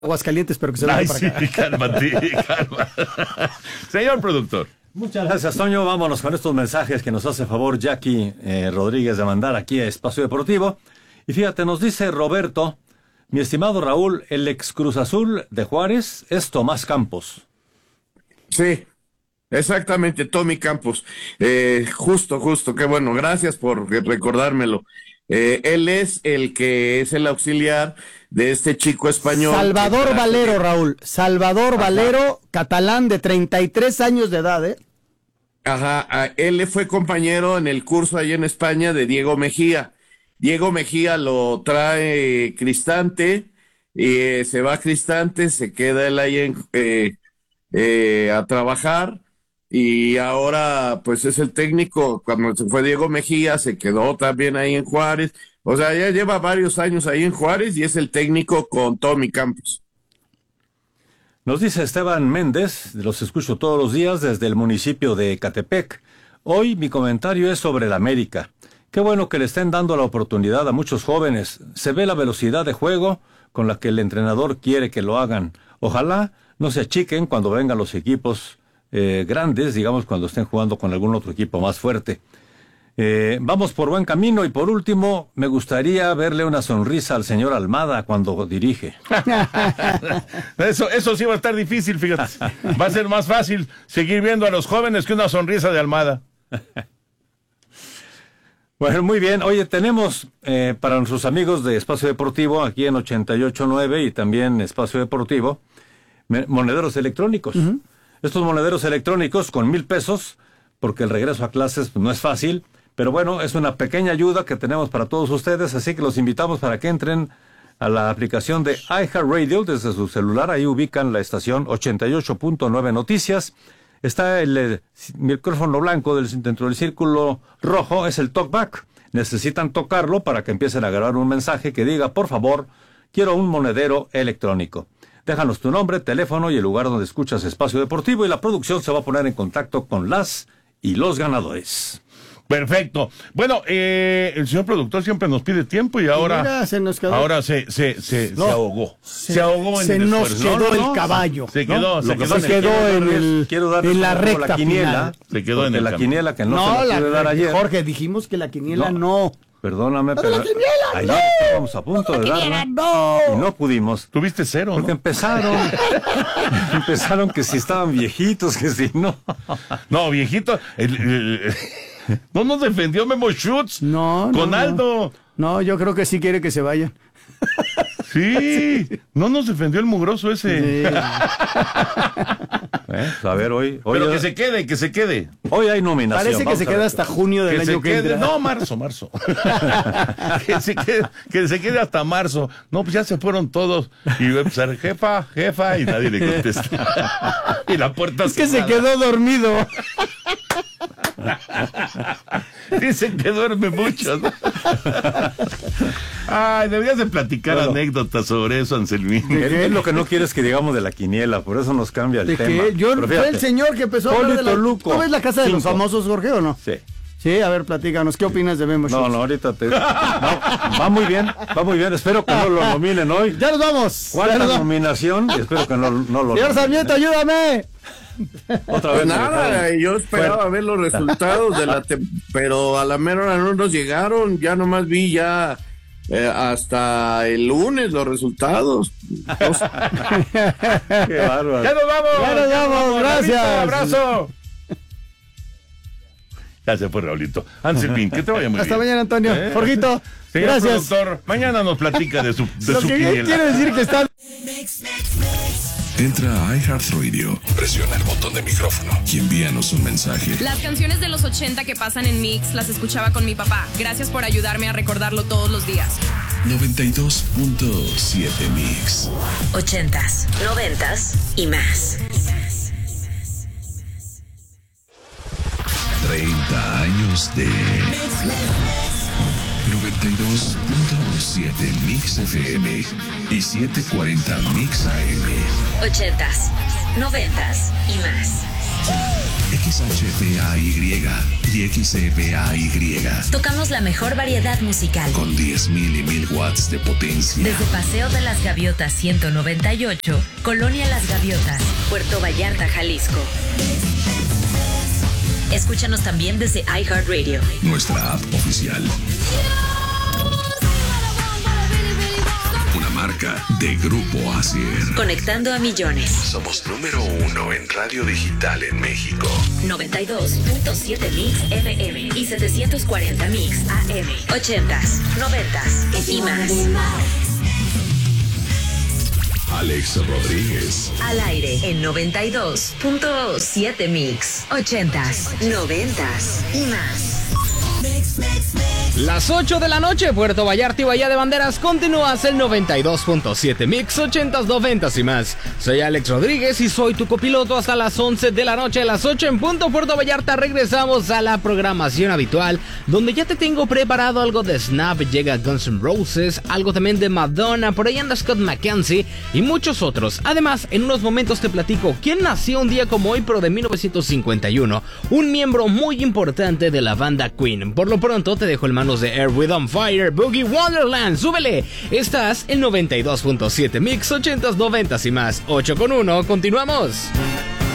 Aguascalientes, pero que se vaya para acá. Cálmate, calma. Señor productor. Muchas gracias, Toño. Vámonos con estos mensajes que nos hace favor Jackie Rodríguez de mandar aquí a Espacio Deportivo. Y fíjate, nos dice Roberto, mi estimado Raúl, el ex Cruz Azul de Juárez es Tomás Campos. Sí, exactamente, Tommy Campos. Justo, qué bueno, gracias por recordármelo. Él es el que es el auxiliar de este chico español. Salvador Valero, Raúl. Salvador Valero, catalán de 33 años de edad, ¿eh? Ajá, él fue compañero en el curso ahí en España de Diego Mejía. Diego Mejía lo trae Cristante, y se va a Cristante, se queda él ahí a trabajar. Y ahora, pues es el técnico. Cuando se fue Diego Mejía, se quedó también ahí en Juárez. O sea, ya lleva varios años ahí en Juárez y es el técnico con Tommy Campos. Nos dice Esteban Méndez, los escucho todos los días desde el municipio de Ecatepec. Hoy mi comentario es sobre el América. Qué bueno que le estén dando la oportunidad a muchos jóvenes. Se ve la velocidad de juego con la que el entrenador quiere que lo hagan. Ojalá no se achiquen cuando vengan los equipos grandes, digamos, cuando estén jugando con algún otro equipo más fuerte. Vamos por buen camino y por último, me gustaría verle una sonrisa al señor Almada cuando dirige. Eso sí va a estar difícil, fíjate. Va a ser más fácil seguir viendo a los jóvenes que una sonrisa de Almada. Bueno, muy bien. Oye, tenemos para nuestros amigos de Espacio Deportivo, aquí en 88.9 y también Espacio Deportivo, monederos electrónicos. Uh-huh. Estos monederos electrónicos con 1,000 pesos, porque el regreso a clases pues, no es fácil, pero bueno, es una pequeña ayuda que tenemos para todos ustedes, así que los invitamos para que entren a la aplicación de iHeartRadio desde su celular. Ahí ubican la estación 88.9 Noticias. Está el micrófono blanco dentro del círculo rojo, es el talkback. Necesitan tocarlo para que empiecen a grabar un mensaje que diga, por favor, quiero un monedero electrónico. Déjanos tu nombre, teléfono y el lugar donde escuchas Espacio Deportivo y la producción se va a poner en contacto con las y los ganadores. Perfecto. Bueno, el señor productor siempre nos pide tiempo y ahora mira, se nos quedó. Ahora se ahogó. Se ahogó en se el nos esfuerzo. quedó el caballo. Se quedó, se quedó en la recta la quiniela. final. Se quedó en la quiniela que no se la pude dar ayer. Jorge, dijimos que la quiniela no. Perdóname, pero la quiniela, ayer estábamos a punto de darla y no pudimos. Tuviste cero, porque ¿no? empezaron que si estaban viejitos, que si no. No, viejito. No nos defendió Memo Schutz. No. Con Aldo. No, yo creo que sí quiere que se vayan. Sí, no nos defendió el mugroso ese. Sí. A ver, hoy pero que se quede. Hoy hay nominación. Parece que se queda hasta junio del año que entra. No, marzo. que se quede hasta marzo. No, pues ya se fueron todos. Y va a empezar, jefa, y nadie le contesta. Y la puerta es que se quedó dormido. Dicen que duerme mucho, ¿no? Ay, deberías de platicar anécdotas sobre eso, Anselmín. Es lo que no quieres que digamos de la quiniela, por eso nos cambia el tema. Fue el señor que empezó a hablar de la... ¿Tú ves la casa de los famosos, Jorge, o no? Sí. Sí, a ver, platícanos, ¿qué opinas de Memo Schutz? No, ahorita va muy bien, espero que no lo nominen hoy. ¡Ya nos vamos! ¿Cuánta nominación? Espero que no lo Señor Sarmiento, ayúdame. Otra vez nada, yo esperaba ver los resultados pero a la mera hora no nos llegaron, ya nomás vi hasta el lunes los resultados. Qué bárbaro. ¡Ya nos vamos! ¡Gracias! ¡Un abrazo! Ya se fue Raulito. Anselmín, que te vaya muy bien. Hasta mañana, Antonio. Jorgito, señor gracias. Productor, mañana nos platica de su quiniela. Quiere decir que está... Entra a iHeartRadio, presiona el botón de micrófono y envíanos un mensaje. Las canciones de los 80 que pasan en Mix las escuchaba con mi papá. Gracias por ayudarme a recordarlo todos los días. 92.7 Mix. 80s, 90s y más. 30 años de 92.7 Mix FM y 740 Mix AM. 80s, 90s y más. XHPAY y XEPAY. Tocamos la mejor variedad musical. Con 10,000 y 1000 watts de potencia. Desde Paseo de las Gaviotas 198, Colonia Las Gaviotas, Puerto Vallarta, Jalisco. Escúchanos también desde iHeartRadio. Nuestra app oficial. Una marca de Grupo Asier. Conectando a millones. Somos número 1 en radio digital en México. 92.7 Mix FM y 740 Mix AM. 80s, 90s y más. Alex Rodríguez. Al aire en 92.7 Mix. 80s, 90s y más. Las 8 de la noche, Puerto Vallarta y Bahía de Banderas, continúas el 92.7 Mix, 80s, 90s y más. Soy Alex Rodríguez y soy tu copiloto hasta las 11 de la noche. A las 8 en punto, Puerto Vallarta, regresamos a la programación habitual, donde ya te tengo preparado algo de Snap, llega Guns N' Roses, algo también de Madonna, por ahí anda Scott McKenzie y muchos otros. Además, en unos momentos te platico quién nació un día como hoy, pero de 1951, un miembro muy importante de la banda Queen. Por lo pronto, te dejo en manos de Air With On Fire, Boogie Wonderland. ¡Súbele! Estás en 92.7 Mix, 80s, 90s y más. 8 con 1, continuamos.